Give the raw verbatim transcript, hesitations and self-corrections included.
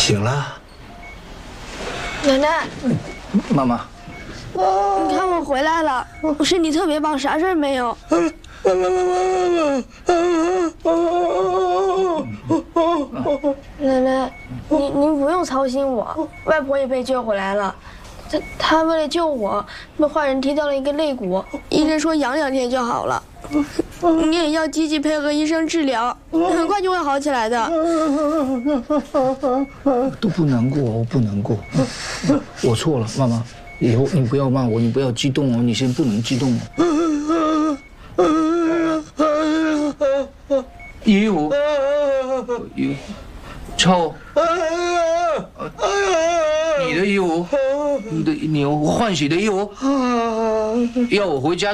醒了。 奶奶， 妈妈， 你看我回来了，我身体特别棒，啥事儿没有。奶奶，您您不用操心我，外婆也被救回来了。她她为了救我，被坏人踢掉了一个肋骨，医生说养两天就好了。你也要积极配合医生治疗，很快就会好起来的。 都不难过，我不难过，我错了，妈妈，以后你不要骂我，你不要激动哦，你先不能激动哦。衣服，衣服，臭。你的衣服，你的你换洗的衣服，要我回家。